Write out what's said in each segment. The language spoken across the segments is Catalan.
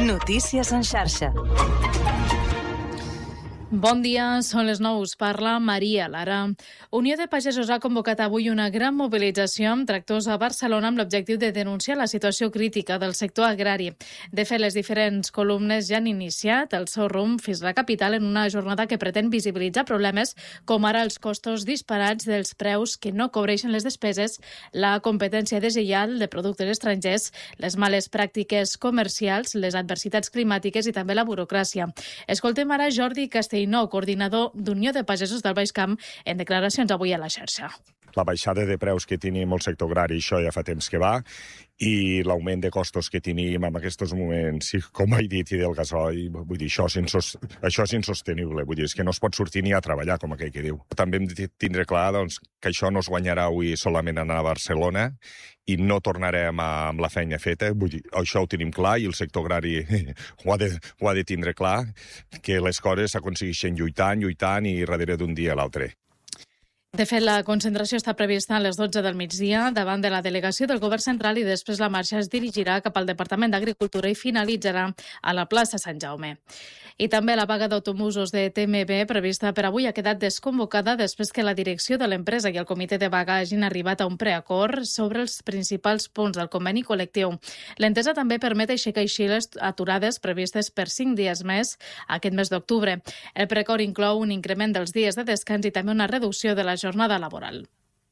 Notícies en xarxa. Bon dia, són les 9, us parla Maria Lara. Unió de Pagesos ha convocat avui una gran mobilització amb tractors a Barcelona amb l'objectiu de denunciar la situació crítica del sector agrari. De fet, les diferents columnes ja han iniciat el seu rumb fins a la capital en una jornada que pretén visibilitzar problemes com ara els costos disparats dels preus que no cobreixen les despeses, la competència deslleial de productes estrangers, les males pràctiques comercials, les adversitats climàtiques i també la burocràcia. Escoltem ara Jordi Castellnou, coordinador d'Unió de Pagesos del Baix Camp, en declaracions avui a la xarxa. La baixada de preus que tenim el sector agrari, això ja fa temps que va, i l'augment de costos que tenim en aquests moments, com he dit, i del gasoil, vull dir, això és insostenible, vull dir, és que no es pot sortir ni a treballar, com aquell que diu. També hem de tindre clar doncs, que això no es guanyarà avui solament anar a Barcelona i no tornarem amb la feina feta, vull dir, això ho tenim clar i el sector agrari ho ha de tindre clar, que les coses s'aconsegueixen lluitant i darrere d'un dia a l'altre. De fet, la concentració està prevista a les 12 del migdia davant de la delegació del Govern Central i després la marxa es dirigirà cap al Departament d'Agricultura i finalitzarà a la plaça Sant Jaume. I també la vaga d'autobusos de TMB prevista per avui ha quedat desconvocada després que la direcció de l'empresa i el comitè de vaga hagin arribat a un preacord sobre els principals punts del conveni col·lectiu. L'entesa també permet aixecar les aturades previstes per 5 dies més aquest mes d'octubre. El preacord inclou un increment dels dies de descans i també una reducció de la jornada laboral.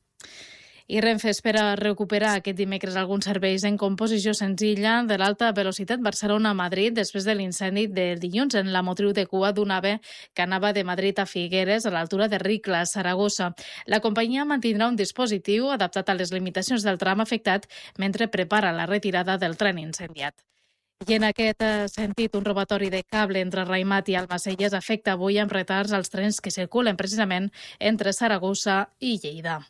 I Renfe espera recuperar aquest dimecres alguns serveis en composició senzilla de l'alta velocitat Barcelona-Madrid després de l'incendi del dilluns en la motriu de cua d'un AVE que anava de Madrid a Figueres a l'altura de Ricla, Saragossa. La companyia mantindrà un dispositiu adaptat a les limitacions del tram afectat mentre prepara la retirada del tren incendiat. I en aquest sentit, un robatori de cable entre Raimat i Almacelles afecta avui amb retards als trens que circulen precisament entre Saragossa i Lleida.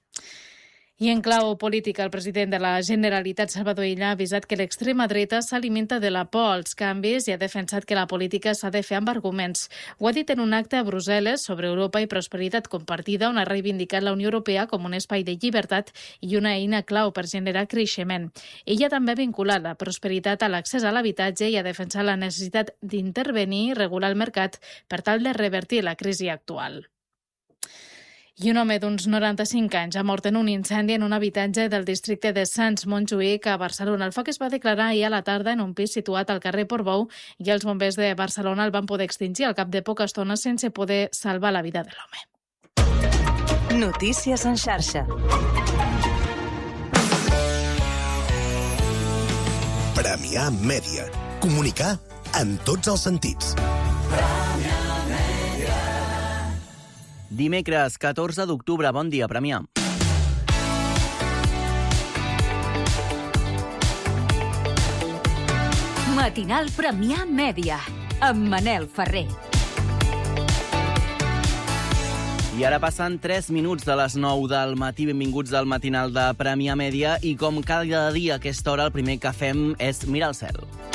I en clau política, el president de la Generalitat, Salvador Illa, ha avisat que l'extrema dreta s'alimenta de la por als canvis i ha defensat que la política s'ha de fer amb arguments. Ho ha dit en un acte a Brussel·les sobre Europa i prosperitat compartida, on ha reivindicat la Unió Europea com un espai de llibertat i una eina clau per generar creixement. Ella també ha vinculat la prosperitat a l'accés a l'habitatge i ha defensat la necessitat d'intervenir i regular el mercat per tal de revertir la crisi actual. I un home d'uns 95 anys ha mort en un incendi en un habitatge del districte de Sants Montjuïc a Barcelona. El foc es va declarar ahir a la tarda en un pis situat al carrer Portbou i els bombers de Barcelona el van poder extingir al cap de poca estona sense poder salvar la vida de l'home. Notícies en xarxa. Premià Mèdia. Comunicar en tots els sentits. Dimecres, 14 d'octubre, bon dia, Premià. Matinal Premià Mèdia, amb Manel Ferrer. I ara passen 3 minuts de les 9 del matí. Benvinguts al matinal de Premià Mèdia. I com cada dia a aquesta hora, el primer que fem és mirar el cel.